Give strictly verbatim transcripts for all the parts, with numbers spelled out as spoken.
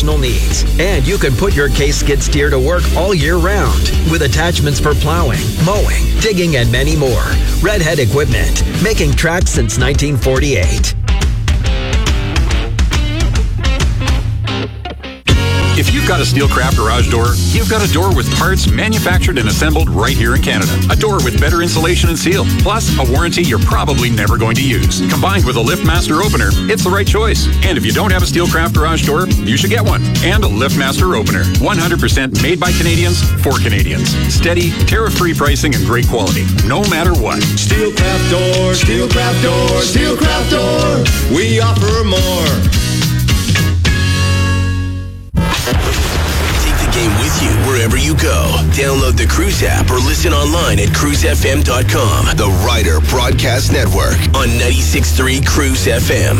professional needs. And you can put your Case skid steer to work all year round with attachments for plowing, mowing, digging, and many more. Redhead Equipment, making tracks since nineteen forty-eight. If you've got a Steelcraft garage door, you've got a door with parts manufactured and assembled right here in Canada. A door with better insulation and seal, plus a warranty you're probably never going to use. Combined with a LiftMaster opener, it's the right choice. And if you don't have a Steelcraft garage door, you should get one. And a LiftMaster opener. one hundred percent made by Canadians for Canadians. Steady, tariff-free pricing and great quality, no matter what. Steelcraft door, Steelcraft door, Steelcraft door. We offer more. Game with you wherever you go. Download the Cruise app or listen online at cruise f m dot com. The Ryder Broadcast Network on ninety-six point three Cruise F M.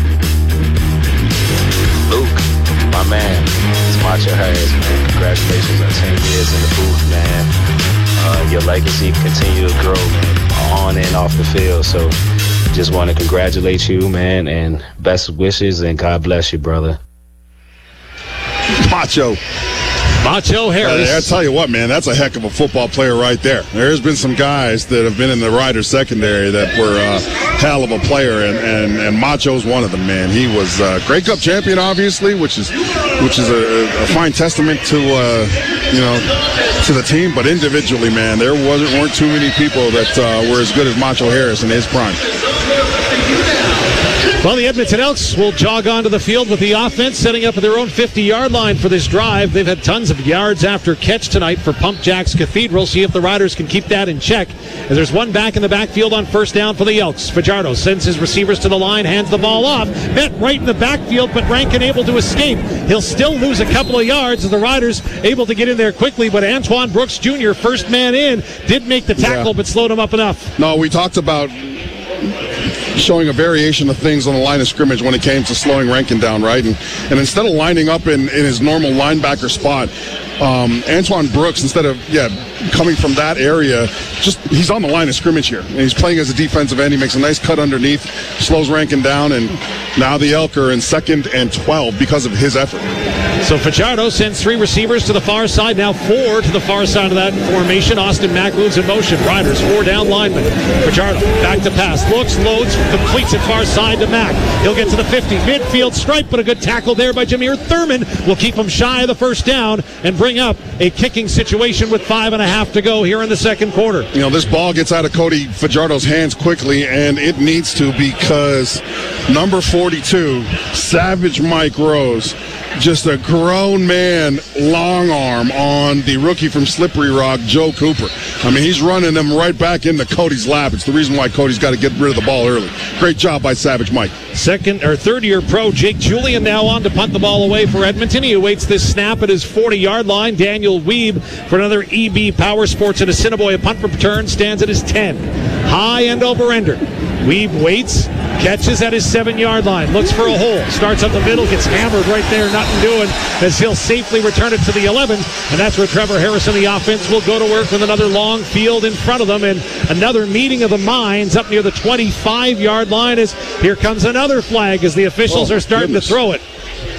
Luke, my man, it's Macho Harris, man. Congratulations on ten years in the booth, man. Uh, your legacy continue to grow, man, on and off the field. So just want to congratulate you, man, and best wishes, and God bless you, brother. Macho. Macho Harris. Uh, I tell you what, man, that's a heck of a football player right there. There's been some guys that have been in the Ryder secondary that were a uh, hell of a player, and, and, and Macho's one of them, man. He was a Grey Cup champion, obviously, which is which is a, a fine testament to uh, you know to the team. But individually, man, there wasn't weren't too many people that uh, were as good as Macho Harris in his prime. Well, the Edmonton Elks will jog onto the field with the offense, setting up at their own fifty-yard line for this drive. They've had tons of yards after catch tonight for Pump Jacks Cathedral. See if the Riders can keep that in check. As there's one back in the backfield on first down for the Elks. Fajardo sends his receivers to the line, hands the ball off. Met right in the backfield, but Rankin able to escape. He'll still lose a couple of yards as the Riders able to get in there quickly, but Antoine Brooks Junior, first man in, did make the tackle, yeah. but slowed him up enough. No, we talked about showing a variation of things on the line of scrimmage when it came to slowing Rankin down, right? And, and instead of lining up in, in his normal linebacker spot, um, Antoine Brooks, instead of, yeah, coming from that area, just he's on the line of scrimmage here. And he's playing as a defensive end. He makes a nice cut underneath, slows Rankin down, and now the Elk are in second and twelve because of his effort. So Fajardo sends three receivers to the far side, now four to the far side of that formation. Austin Mack moves in motion. Riders, four down linemen. Fajardo back to pass. Looks, loads, completes it far side to Mack. He'll get to the fifty. Midfield stripe, but a good tackle there by Jameer Thurman will keep him shy of the first down and bring up a kicking situation with five and a half to go here in the second quarter. You know, this ball gets out of Cody Fajardo's hands quickly, and it needs to, because number forty-two, Savage Mike Rose, just a grown man long arm on the rookie from Slippery Rock, Joe Cooper. I mean, he's running them right back into Cody's lap. It's the reason why Cody's got to get rid of the ball early. Great job by Savage Mike. Second or third year pro Jake Julian now on to punt the ball away for Edmonton. He awaits this snap at his forty-yard line. Daniel Weeb for another E B Power Sports and Assiniboia punt return stands at his ten. High end over ender. Weeb waits, catches at his seven-yard line, looks for a hole, starts up the middle, gets hammered right there, nothing doing, as he'll safely return it to the eleven, and that's where Trevor Harrison, the offense, will go to work with another long field in front of them, and another meeting of the minds up near the twenty-five-yard line as here comes another flag as the officials oh, are starting goodness. to throw it.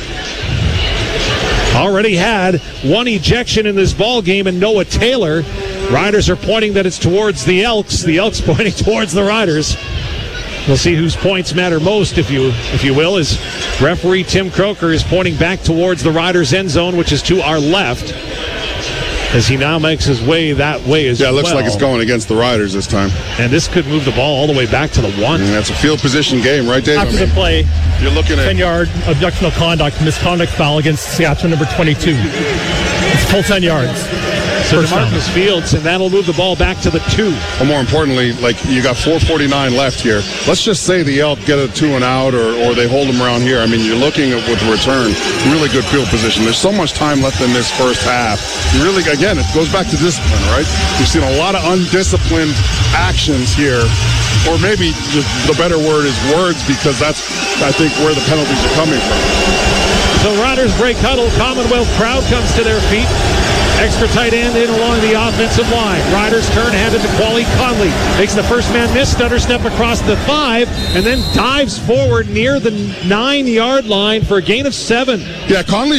Already had one ejection in this ball game, and Noah Taylor. Riders are pointing that it's towards the Elks. The Elks pointing towards the Riders. We'll see whose points matter most, if you if you will, as referee Tim Croker is pointing back towards the Riders' end zone, which is to our left, as he now makes his way that way as well. Yeah, it looks well. like it's going against the Riders this time. And this could move the ball all the way back to the one. And that's a field position game, right, Dave? After I mean, the play, you're looking at ten-yard objectionable conduct, misconduct foul against Seattle number twenty-two. It's full ten yards. So DeMarcus Fields, and that'll move the ball back to the two. Well, more importantly, like, you got four forty-nine left here. Let's just say the Elk get a two and out, or, or they hold them around here. I mean, you're looking at, with the return, really good field position. There's so much time left in this first half. You really, again, it goes back to discipline, right? You've seen a lot of undisciplined actions here, or maybe just the better word is words, because that's, I think, where the penalties are coming from. So Riders break huddle. Commonwealth crowd comes to their feet. Extra tight end in along the offensive line. Riders turn, handed to Quali Conley. Makes the first man miss, stutter step across the five, and then dives forward near the nine-yard line for a gain of seven. Yeah, Conley